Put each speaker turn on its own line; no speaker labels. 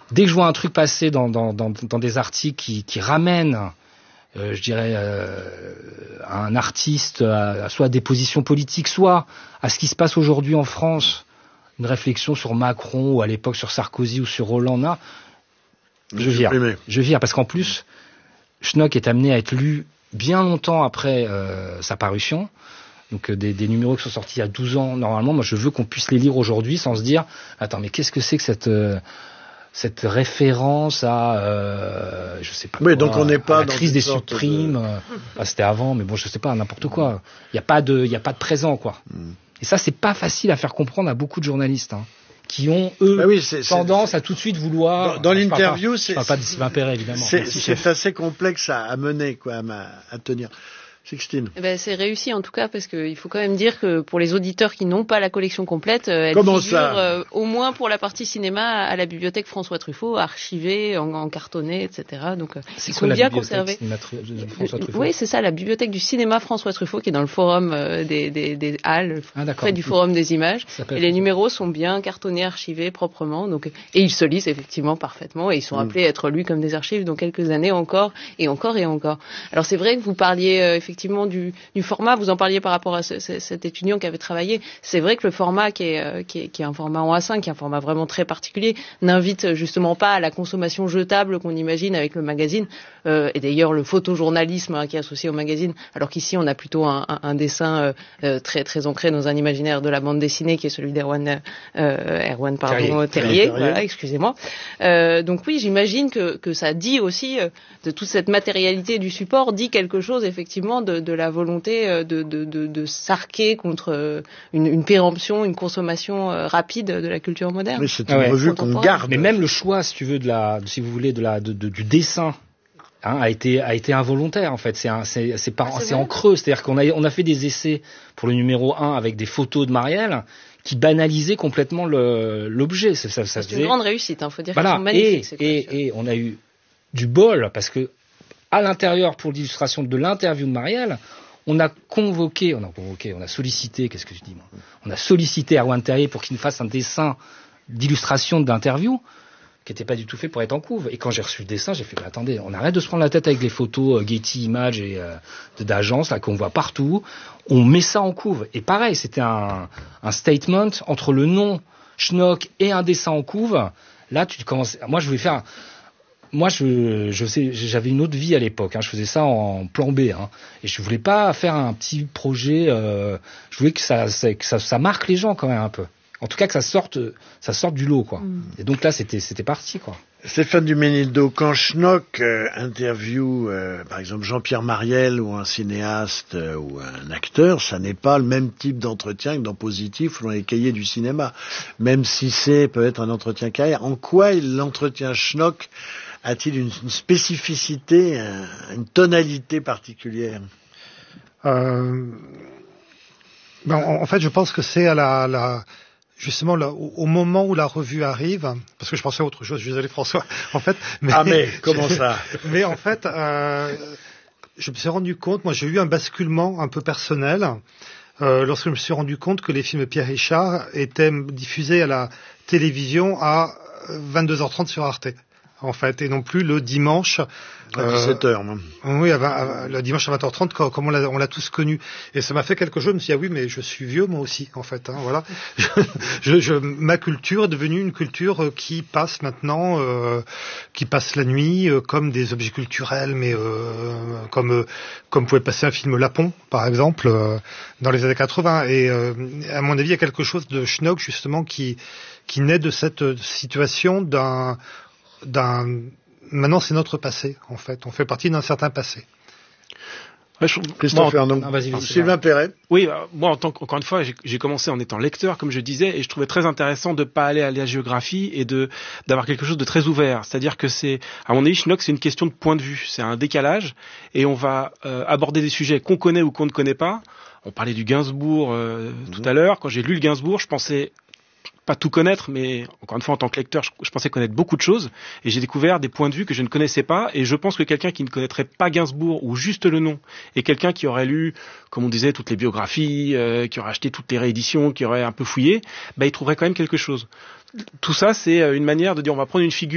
dès que je vois un truc passer dans des articles qui ramènent, je dirais, un artiste soit à des positions politiques, soit à ce qui se passe aujourd'hui en France, une réflexion sur Macron ou à l'époque sur Sarkozy ou sur Hollande, je vire parce qu'en plus, Schnock est amené à être lu bien longtemps après sa parution. Donc des numéros qui sont sortis il y a 12 ans, normalement, moi je veux qu'on puisse les lire aujourd'hui sans se dire attends, mais qu'est-ce que c'est que cette référence à je sais pas quoi,
donc on n'est pas
la crise des supprimes, c'était avant, mais bon, je sais pas, n'importe quoi. Il y a pas de présent, quoi. Et ça, c'est pas facile à faire comprendre à beaucoup de journalistes, qui ont tendance à tout de suite vouloir.
Dans l'interview,
je parle pas de Sylvain Perret, évidemment.
C'est assez complexe à mener, quoi, à tenir. Sixtine.
C'est réussi en tout cas, parce qu'il faut quand même dire que pour les auditeurs qui n'ont pas la collection complète, elle figure au moins pour la partie cinéma à la bibliothèque François Truffaut, archivée, en cartonné, etc. Donc ils sont bien conservés. Oui, c'est ça, la bibliothèque du cinéma François Truffaut, qui est dans le forum des Halles, près du forum des images. Et les numéros sont bien cartonnés, archivés proprement. Donc, et ils se lisent effectivement parfaitement, et ils sont appelés à être lus comme des archives dans quelques années encore et encore et encore. Alors c'est vrai que vous parliez effectivement du format, vous en parliez par rapport à cet étudiant qui avait travaillé. C'est vrai que le format qui est un format en A5, qui est un format vraiment très particulier, n'invite justement pas à la consommation jetable qu'on imagine avec le magazine, et d'ailleurs le photojournalisme qui est associé au magazine, alors qu'ici on a plutôt un dessin très très ancré dans un imaginaire de la bande dessinée qui est celui d'Erwan Terrier. Voilà, excusez-moi. Donc oui, j'imagine que ça dit aussi de toute cette matérialité du support, dit quelque chose effectivement de la volonté de s'arquer contre une péremption, une consommation rapide de la culture moderne.
Mais c'est une revue qu'on garde.
Mais même le choix, si tu veux, si vous voulez, du dessin, a été involontaire en fait. C'est en creux. C'est-à-dire qu'on a fait des essais pour le numéro 1 avec des photos de Marielle qui banalisaient complètement l'objet.
C'est une grande réussite, faut dire,
voilà.
Qu'ils sont magnifiques.
Et on a eu du bol parce que à l'intérieur, pour l'illustration de l'interview de Marielle, on a sollicité, qu'est-ce que je dis moi ? On a sollicité Erwan Terrier pour qu'il nous fasse un dessin d'illustration d'interview qui n'était pas du tout fait pour être en couve. Et quand j'ai reçu le dessin, j'ai fait attendez, on arrête de se prendre la tête avec les photos Getty Images et d'agences là qu'on voit partout. On met ça en couve. Et pareil, c'était un statement entre le nom Schnock et un dessin en couve. Là, tu commences. Moi, je voulais faire. Moi, j'avais une autre vie à l'époque. Je faisais ça en plan B. Et je voulais pas faire un petit projet. Je voulais que ça marque les gens quand même un peu. En tout cas, que ça sorte du lot, quoi. Et donc là, c'était parti, quoi.
Stéphane Duménildo, quand Schnock interview, par exemple, Jean-Pierre Marielle ou un cinéaste ou un acteur, ça n'est pas le même type d'entretien que dans Positif ou dans les cahiers du cinéma. Même si c'est peut-être un entretien carrière. En quoi l'entretien Schnock a-t-il une spécificité, une tonalité particulière?
En fait, je pense que c'est à justement au moment où la revue arrive, parce que je pensais à autre chose, je suis désolé François, en fait.
Mais comment ça?
Mais en fait, je me suis rendu compte, moi j'ai eu un basculement un peu personnel, lorsque je me suis rendu compte que les films de Pierre Richard étaient diffusés à la télévision à 22h30 sur Arte. En fait, et non plus le dimanche
à 17h.
Oui, le dimanche à 20h30, comme on l'a tous connu. Et ça m'a fait quelque chose. Je me suis dit, oui, mais je suis vieux moi aussi, en fait. Voilà. Ma culture est devenue une culture qui passe maintenant, qui passe la nuit, comme des objets culturels, mais comme pouvait passer un film Lapon, par exemple, dans les années 80. Et à mon avis, il y a quelque chose de Schnock justement qui naît de cette situation maintenant c'est notre passé, en fait. On fait partie d'un certain passé.
Christophe Arnaud. Sylvain Perret.
Oui, moi, encore une fois, j'ai commencé en étant lecteur, comme je disais, et je trouvais très intéressant de pas aller à la géographie et d'avoir quelque chose de très ouvert. C'est-à-dire que à mon avis, Schnock, c'est une question de point de vue. C'est un décalage, et on va aborder des sujets qu'on connaît ou qu'on ne connaît pas. On parlait du Gainsbourg tout à l'heure. Quand j'ai lu le Gainsbourg, je pensais pas tout connaître, mais encore une fois, en tant que lecteur, je pensais connaître beaucoup de choses, et j'ai découvert des points de vue que je ne connaissais pas, et je pense que quelqu'un qui ne connaîtrait pas Gainsbourg, ou juste le nom, et quelqu'un qui aurait lu, comme on disait, toutes les biographies, qui aurait acheté toutes les rééditions, qui aurait un peu fouillé, il trouverait quand même quelque chose. Tout ça, c'est une manière de dire, on va prendre une figure